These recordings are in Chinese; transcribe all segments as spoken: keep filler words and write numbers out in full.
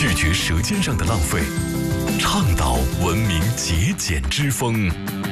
拒绝舌尖上的浪费，倡导文明节俭之风。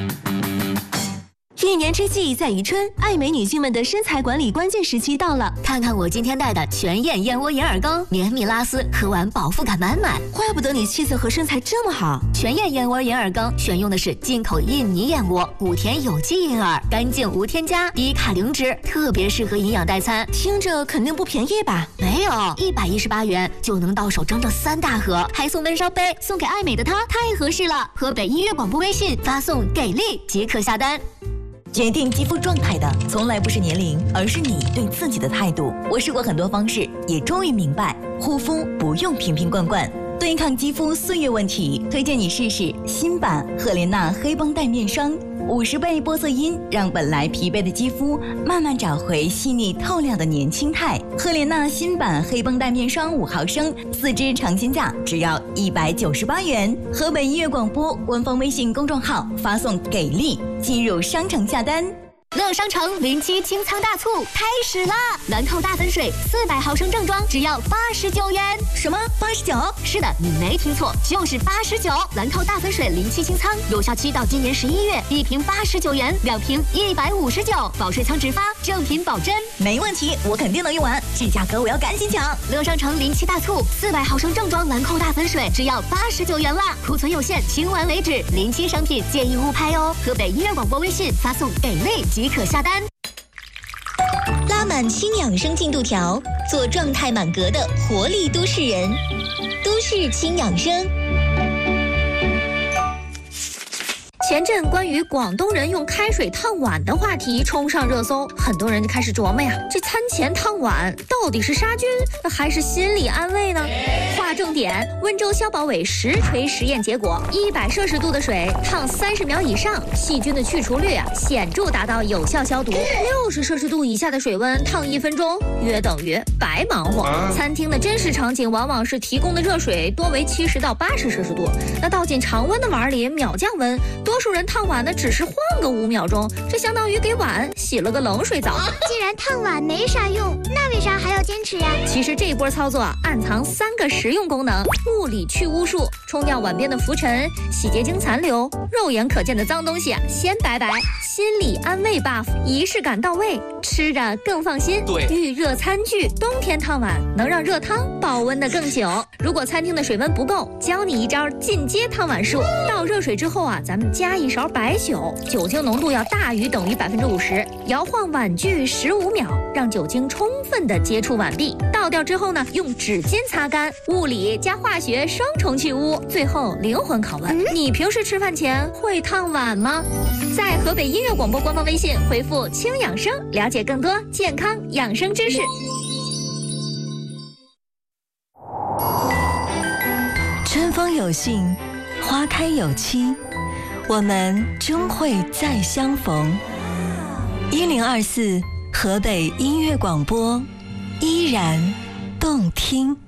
一年之计在于春，爱美女性们的身材管理关键时期到了。 看看我今天带的全燕燕窝银耳羹，绵密拉丝，喝完饱腹感满满。 怪不得你气色和身材这么好。 全燕燕窝银耳羹选用的是进口印尼燕窝，古田有机银耳，干净无添加，低卡零脂，特别适合营养代餐。 听着肯定不便宜吧？ 没有，一百一十八元就能到手整整三大盒，还送温烧杯，送给爱美的她太合适了。河北音乐广播微信发送给力即可下单。 决定肌肤状态的从来不是年龄，而是你对自己的态度。我试过很多方式，也终于明白，护肤不用瓶瓶罐罐。对抗肌肤岁月问题，推荐你试试新版赫莲娜黑绷带面霜，五十倍玻色因让本来疲惫的肌肤慢慢找回细腻透亮的年轻态。赫莲娜新版黑绷带面霜五毫升，四支尝鲜价只要一百九十八元。河北音乐广播官方微信公众号发送给力，进入商城下单。 乐商城零七清仓大促开始啦！兰蔻大粉水四百毫升正装只要八十九元。 什么？八十九？ 是的，你没听错，就是八十九。兰蔻大粉水零七清仓有效期到今年十一月，一瓶八十九元，两瓶一百五十九，保税仓直发，正品保真。 没问题，我肯定能用完，这价格我要赶紧抢！ 乐商城零七大促，四百毫升正装兰蔻大粉水只要八十九元啦，库存有限，清完为止。零七商品建议勿拍哦。河北音乐广播微信发送给力即可下单。 拉满轻养生进度条，做状态满格的活力都市人。都市轻养生。 前阵关于广东人用开水烫碗的话题冲上热搜，很多人就开始琢磨呀，这餐前烫碗到底是杀菌还是心理安慰呢？划重点，温州消保委实锤实验结果，一百摄氏度的水烫三十秒以上，细菌的去除率啊显著达到有效消毒；六十摄氏度以下的水温烫一分钟，约等于白忙活。餐厅的真实场景往往是提供的热水多为七十到八十摄氏度，那倒进常温的碗里秒降温，多数人烫碗呢只是换个五秒钟，这相当于给碗洗了个冷水澡。 既然烫碗没啥用，那为啥还要坚持呀？ 其实这一波操作啊，暗藏三个实用功能：物理去污术，冲掉碗边的浮尘、洗洁精残留，肉眼可见的脏东西啊先拜拜；心理安慰 buff， 仪式感到位，吃着更放心。 对， 预热餐具，冬天烫碗能让热汤保温的更久。如果餐厅的水温不够，教你一招进阶烫碗术。倒热水之后啊，咱们加一勺白酒，酒精浓度要大于等于百分之五十，摇晃碗具十五秒，让酒精充分的接触碗壁。倒掉之后呢，用纸巾擦干，物理加化学双重去污。最后灵魂拷问，嗯、你平时吃饭前会烫碗吗？在河北音乐广播官方微信回复轻养生，了解更多健康养生知识。 春风有信，花开有期，我们终会再相逢。一零二四河北音乐广播，依然动听。